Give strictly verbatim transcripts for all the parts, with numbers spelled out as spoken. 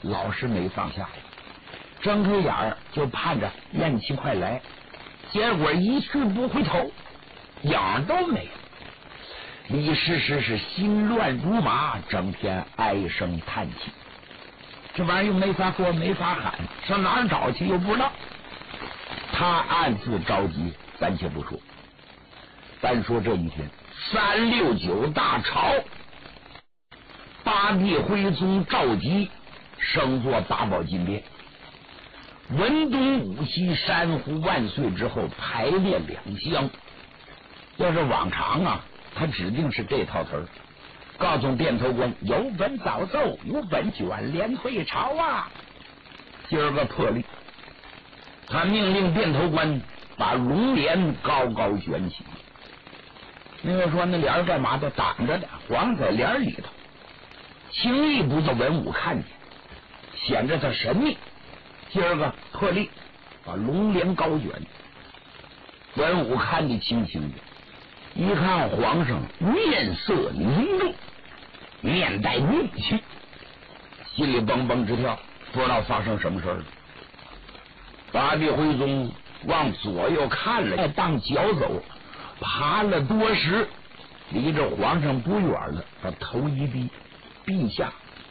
老是没放下，睁开眼儿就盼着燕青快来，结果一去不回头，影都没了。李师师是心乱如麻，整天唉声叹气。这玩意儿又没法说，没法喊，上哪儿找去又不知道。他暗自着急，暂且不说。单说这一天，三六九大朝，八帝徽宗赵佶升坐八宝金殿，文东武西山呼万岁之后排列两厢。要是往常啊，他指定是这套词儿，告诉殿头官有本早奏，有本卷帘退朝啊。今儿个破例，他命令殿头官把龙帘高高卷起。那个说那帘干嘛的？挡着的，皇上在帘里头，轻易不叫文武看见，显着他神秘。今儿个破例，把龙帘高卷，文武看得清清的。一看皇上面色凝重，面带怒气，心里蹦蹦直跳，不知道发生什么事了。八帝徽宗往左右看了，当脚走，爬了多时，离着皇上不远了，把头一低，陛下。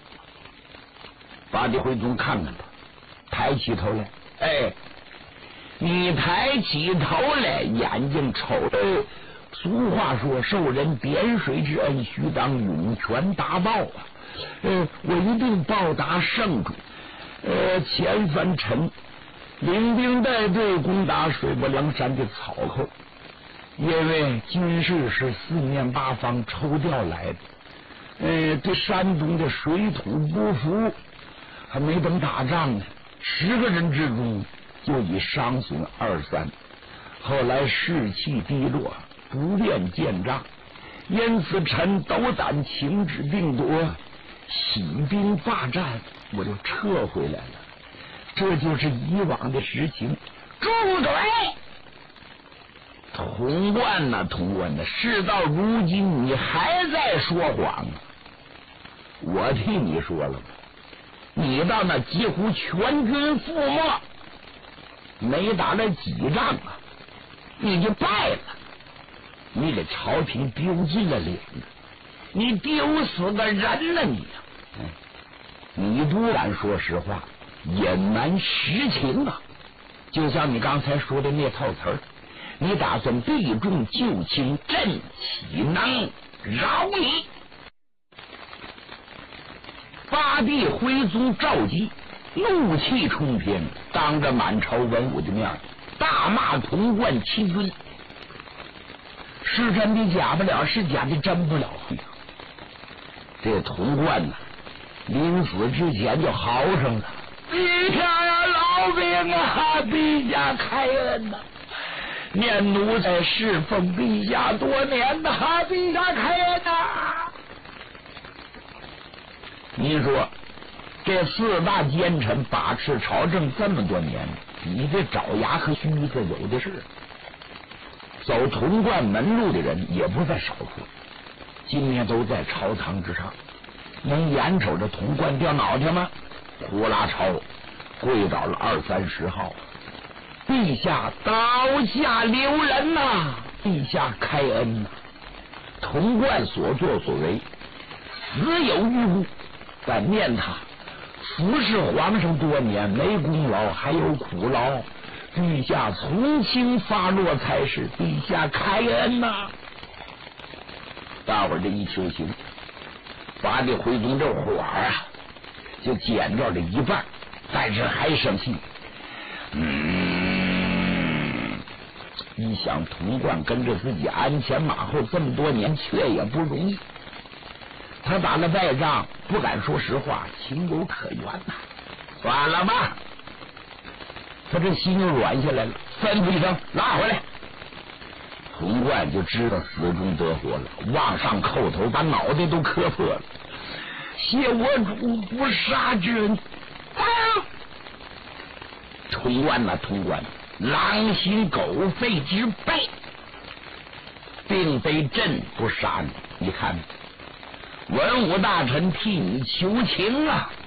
八帝徽宗看看他，抬起头来，哎，你抬起头来，眼睛瞅着。俗话说，受人点水之恩，须当涌泉大报啊！呃，我一定报答圣主。呃，前番臣领兵带队攻打水泊梁山的草寇，因为军事是四面八方抽调来的，呃，对山东的水土不服，还没等打仗呢，十个人之中就已伤损二三，后来士气低落，不便见仗，因此臣斗胆请旨定夺，起兵霸占，我就撤回来了。这就是以往的实情。住嘴！童贯呐，童贯呐，事到如今你还在说谎啊！我替你说了吧，你到那几乎全军覆没，没打了几仗啊，你就败了。你给朝廷丢尽了脸，你丢死个人了你！你不敢说实话，隐瞒实情啊！就像你刚才说的那套词儿，你打算避重就轻，朕岂能饶你？八帝徽宗赵佶怒气冲天，当着满朝文武的面大骂童贯欺君。是真的假不了，是假的真不了。这童贯呢，临死之前就嚎上了：“陛下呀，老兵啊，陛下开恩呐！念奴才侍奉陛下多年呐，陛下开恩呐！”您说，这四大奸臣把持朝政这么多年，你这爪牙和须子有的是。走童贯门路的人也不在少数，今天都在朝堂之上，能眼瞅着童贯掉脑袋吗？呼啦超跪倒了二三十号，陛下刀下留人呐、啊，陛下开恩呐、啊！童贯所作所为死有余辜，但念他服侍皇上多年，没功劳还有苦劳。陛下从轻发落才是，陛下开恩呐、啊！大伙儿这一求情，八帝徽宗这火啊，就减掉了一半，但是还生气。嗯，一想童贯跟着自己鞍前马后这么多年，却也不容易。他打了败仗，不敢说实话，情有可原呐、啊。算了吧。他这心又软下来了，吩咐一声拉回来。童贯就知道死中得活了，往上叩头，把脑袋都磕破了。谢我主不杀之恩！啊！童贯呐，童贯，狼心狗肺之辈，并非朕不杀你。你看，文武大臣替你求情啊！